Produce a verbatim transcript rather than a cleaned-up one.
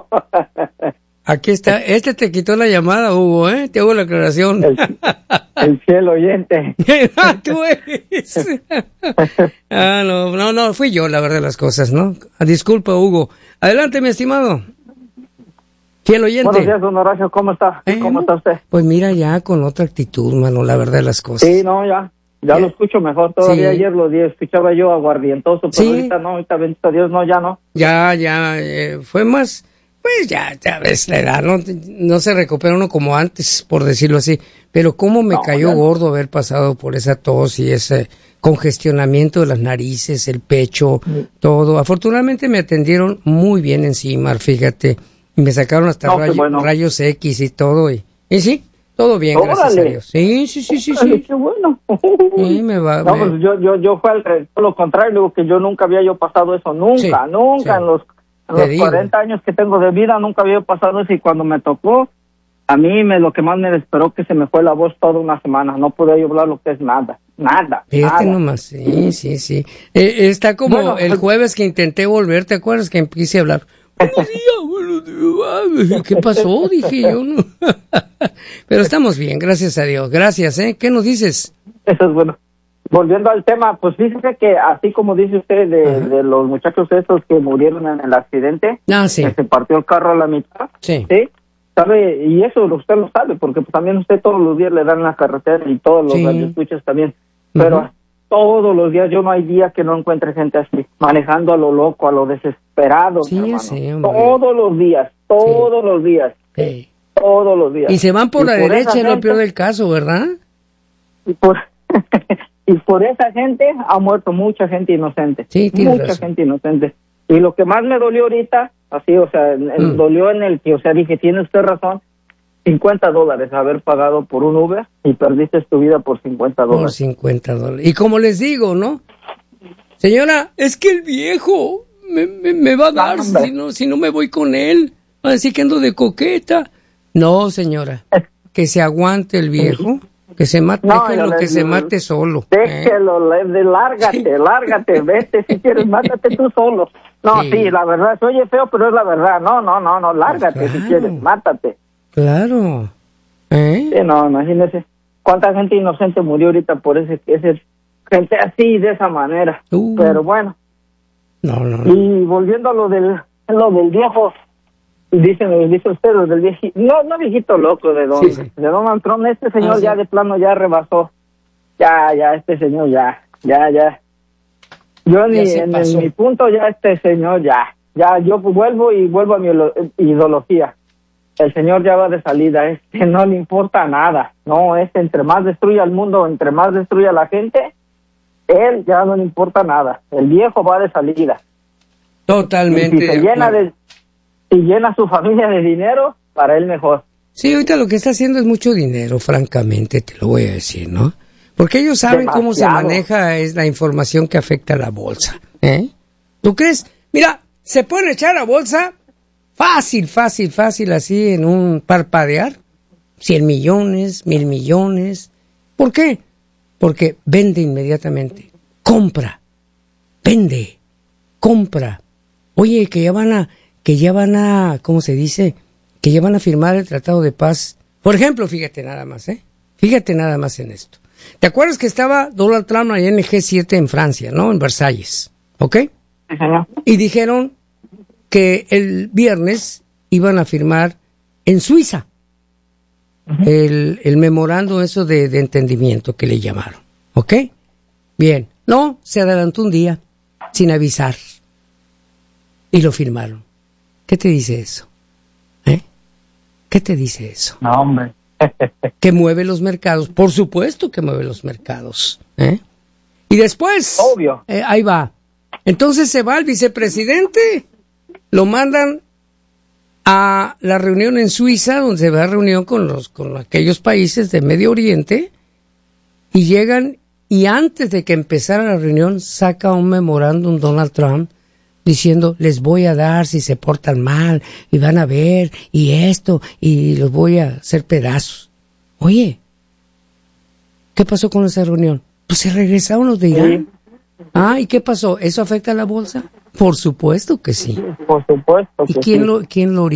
Aquí está. Este te quitó la llamada, Hugo, ¿eh? Te hago la aclaración. El, el fiel oyente. Tú eres. Ah, no, no, no, fui yo, la verdad, las cosas, ¿no? Disculpa, Hugo. Adelante, mi estimado. Fiel oyente. Buenos días, don Horacio. ¿Cómo está? ¿Eh? ¿Cómo está usted? Pues mira, ya con otra actitud, mano, la verdad de las cosas. Sí, no, ya. Ya ¿Qué? lo escucho mejor. Todavía Sí. ayer lo di, escuchaba yo aguardientoso, pero Sí. ahorita no, ahorita bendito Dios, no, ya no. Ya, ya, eh, fue más, pues ya, ya ves la edad, no, no se recupera uno como antes, por decirlo así, pero cómo me No, cayó ya no. gordo haber pasado por esa tos y ese congestionamiento de las narices, el pecho, todo. Afortunadamente me atendieron muy bien encima, fíjate, y me sacaron hasta No, qué rayo- bueno. rayos X y todo, y, y sí, todo bien, gracias Órale. a Dios. Sí, sí, sí, sí, Órale, sí. qué bueno. Sí, me va, No, me- pues yo, yo, yo fue al re- lo contrario, digo que yo nunca había yo pasado eso, nunca, Sí, nunca sí. en los, en Te los digo. cuarenta años que tengo de vida, nunca había pasado eso y cuando me tocó, a mí me lo que más me desesperó que se me fue la voz toda una semana, no podía yo hablar lo que es nada, nada, Fíjate nada. nomás, sí, sí, sí. Eh, está como Bueno, el pues- jueves que intenté volver, ¿te acuerdas que empecé a hablar? Buenos días, buenos días. ¿Qué pasó? Dije yo, ¿no? Pero estamos bien, gracias a Dios. Gracias, ¿eh? ¿Qué nos dices? Eso es bueno. Volviendo al tema, pues fíjese que así como dice usted de, Ajá. de los muchachos estos que murieron en el accidente, Ah, sí. que se partió el carro a la mitad, Sí. ¿sí? ¿Sabe? Y eso usted lo sabe, porque pues, también usted todos los días le dan la carretera y todos los Sí. radioescuchas también. Pero Ujú. todos los días, yo no hay día que no encuentre gente así, manejando a lo loco, a lo desesperado, Sí, hermano. sí, hombre. Todos los días, todos los días, Sí. todos los días. Y se van por Y la esa derecha, es lo gente- peor del caso, ¿verdad? y por y por esa gente ha muerto mucha gente inocente, Sí, tienes mucha razón. gente inocente. Y lo que más me dolió ahorita, así, o sea, en- en- Mm. dolió en el que, o sea, dije, tiene usted razón, cincuenta dólares haber pagado por un Uber y perdiste tu vida por cincuenta Por dólares. cincuenta dólares. Y como les digo, ¿no? Señora, es que el viejo me, me, me va a dar No, hombre. si no, si no me voy con él. Va a decir que ando de coqueta. No, señora. Que se aguante el viejo. Que se mate, No, déjelo yo le- que se yo- mate solo. ¿eh? Déjelo, le- de- lárgate, lárgate, vete si quieres, mátate tú solo. No, Sí. sí. la verdad, se oye feo, pero es la verdad. No, no, no, no, lárgate Pues si claro. quieres, mátate. Claro. ¿Eh? Sí, no, imagínese cuánta gente inocente murió ahorita por ese, ese gente así, de esa manera. Uh. Pero bueno, No, no, no. y volviendo a lo del, lo del viejo, dicen, dice usted, lo del viejito, no, no viejito loco de, don, Sí, sí. de Donald Trump, este señor Ah, sí. ya de plano ya rebasó, ya, ya, este señor ya, ya, ya. Yo Ya ni, se en, pasó. en mi punto ya este señor ya, ya yo vuelvo y vuelvo a mi ilo- ideología. El señor ya va de salida, es que no le importa nada, no, es entre más destruya el mundo, entre más destruya la gente, él ya no le importa nada, el viejo va de salida. Totalmente. Y si se de llena acuerdo. de, si llena su familia de dinero, para él mejor. Sí, ahorita lo que está haciendo es mucho dinero, francamente, te lo voy a decir, ¿no? Porque ellos saben cómo se Demasiado. maneja es la información que afecta a la bolsa, ¿eh? ¿Tú crees? Mira, se pueden echar a bolsa fácil, fácil, fácil, así en un parpadear, cien millones, mil millones. ¿Por qué? Porque vende inmediatamente, compra, vende, compra. Oye, que ya van a, que ya van a, ¿cómo se dice? Que ya van a firmar el Tratado de Paz. Por ejemplo, fíjate nada más, ¿eh? Fíjate nada más en esto. ¿Te acuerdas que estaba Donald Trump allá en el G siete en Francia, ¿no? En Versalles, ¿ok? Sí, señor. Y dijeron que el viernes iban a firmar en Suiza el, el memorando eso de, de entendimiento que le llamaron, ¿ok? Bien, no, se adelantó un día sin avisar y lo firmaron. ¿Qué te dice eso? ¿Eh? ¿Qué te dice eso? No, hombre. Que mueve los mercados, por supuesto que mueve los mercados, ¿eh? Y después, Obvio. eh, ahí va. Entonces se va el vicepresidente, lo mandan a la reunión en Suiza, donde se va a reunión con los con aquellos países de Medio Oriente, y llegan, y antes de que empezara la reunión, saca un memorándum Donald Trump diciendo, les voy a dar si se portan mal, y van a ver, y esto, y los voy a hacer pedazos. Oye, ¿qué pasó con esa reunión? Pues se regresaron los de Irán. Sí. Ah, ¿y qué pasó? ¿Eso afecta a la bolsa? Por supuesto que sí. Por supuesto ¿Y que quién sí. lo, quién lo